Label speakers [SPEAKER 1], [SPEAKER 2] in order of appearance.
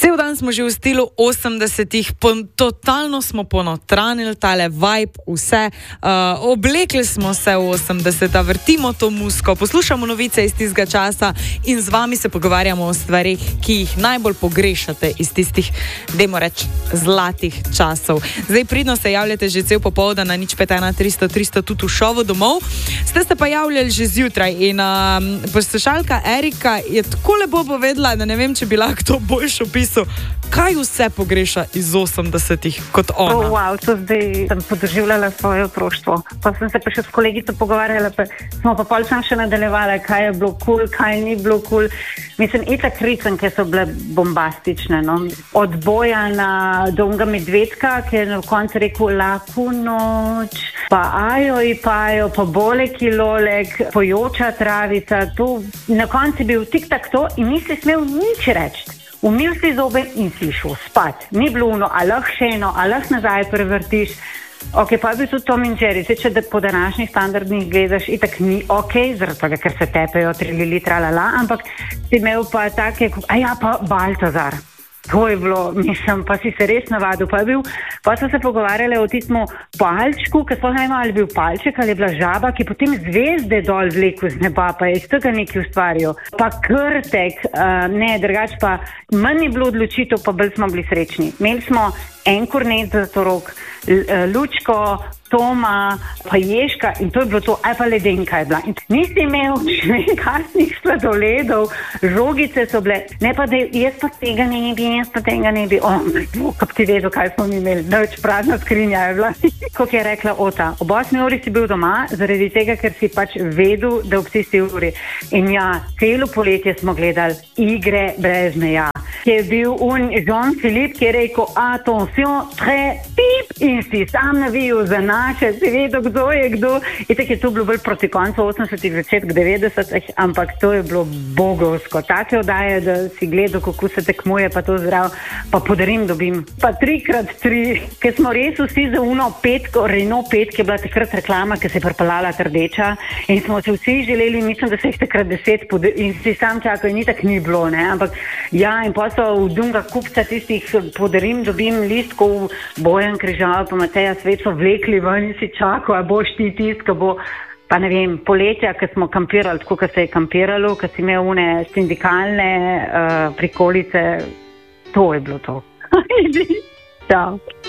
[SPEAKER 1] Cel dan smo že v stilu 80-ih, totalno smo ponotranili tale vibe, vse. Oblekli smo se v 80-ta, vrtimo to muziko, poslušamo novice iz tistega časa in z vami se pogovarjamo o stvarih, ki jih najbolj pogrešate iz tistih, dajmo reči, zlatih časov. Zdaj pridno se javljate že cel popoldan na 051 300 300 tudi v šovu domov. Ste se pa javljali že zjutraj in poslušalka Erika je tako lepo povedala, da ne vem, če bi lahko to boljš opisal, kaj vse pogreša iz 80-ih kot ona.
[SPEAKER 2] Wow, to zdaj sem podoživljala svoje otroštvo. Pa sem se pa še s kolegico pogovarjala, pa smo pa pol sam še nadaljevali, kaj je bilo cool, kaj ni bilo cool. Mislim, itak risanke so bile bombastične, no. Od Bojana do Unga Medvedka, ki je na koncu rekel laku noč, pa ajo i pajo, pa bolek i lolek, pojoča travica, to na koncu je bil tik-tak to in nisi smel nič reči. Umil si zobe in si šel spat. Ni bilo ono, a lahko še eno, a lahko nazaj prevrtiš. Ok, pa bi tudi Tom in Jerry, če po današnjih standardnih gledaš, itak ni ok, zaradi tega, ker se tepejo 3 litra, ampak si imel pa take, a ja, pa Baltazar. To je bilo, mislim, pa si se res navadil. Pa so se pogovarjali o tistem palčku, ki sploh ne vem, ali je bil palček ali je bila žaba, ki potem zvezde dol vleku z neba, pa je iz tega nekaj ustvaril. Pa krtek, ne, drugač pa manj je bilo odločitev, pa bolj smo bili srečni. Imeli smo en kornet za to rok, Lučko, Toma, pa Ježka in to je bilo to, aj pa ledenka je bila. In nisi imel kasnih sladoledov, žogice so bile, ne pa da jaz pa tega ne bi, kap ti vedel, kaj smo mi imeli, noč prazna skrinja je bila. Kako je rekla Ota, ob 8 uri si bil doma, zaradi tega, ker si pač vedel, da ob tisti uri. In ja, celo poletje smo gledali Igre brez meja. Ki je bil Jean-Philippe, ki je rekel, attention, très pip, in si sam navijal za naše, si vedel, kdo je kdo. In tako je to bilo bolj proti koncu 80-ih, začetek 90-ih, ampak to je bilo bogovsko. Take oddaje, da si gledal, kako se tekmuje, pa to zdrav, pa podarim dobim. Pa 3x3, ker smo res vsi za uno petko, Renault 5, ki je bila takrat reklama, ki se je pripeljala rdeča in smo se vsi želeli, mislim, da se jih takrat 10 in si sam čakal in itak ni bilo, ne, ampak ja, in pa so v Dunga kupca tistih podarim, dobim listkov, Bojan Križal, pa Mateja Svet so vlekli ven in si čakal, a boš ti tiska, bo, pa ne vem, poletja, ko smo kampirali, tako, ko se je kampiralo, ko si imel une sindikalne prikolice, to je bilo to. Ciao.